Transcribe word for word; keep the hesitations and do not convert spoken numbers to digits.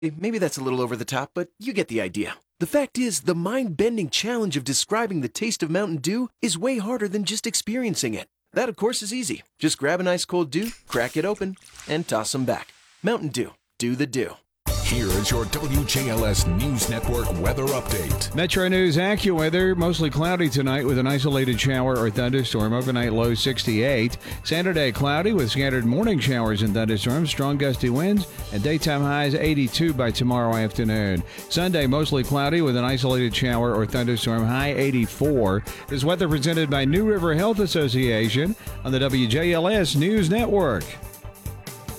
Maybe that's a little over the top, but you get the idea. The fact is, the mind-bending challenge of describing the taste of Mountain Dew is way harder than just experiencing it. That, of course, is easy. Just grab an ice cold Dew, crack it open, and toss them back. Mountain Dew. Do the Dew. Here is your W J L S News Network weather update. Metro News AccuWeather, mostly cloudy tonight with an isolated shower or thunderstorm. Overnight low sixty-eight. Saturday cloudy with scattered morning showers and thunderstorms, strong gusty winds, and daytime highs eighty-two by tomorrow afternoon. Sunday mostly cloudy with an isolated shower or thunderstorm, high eighty-four. This weather presented by New River Health Association on the W J L S News Network.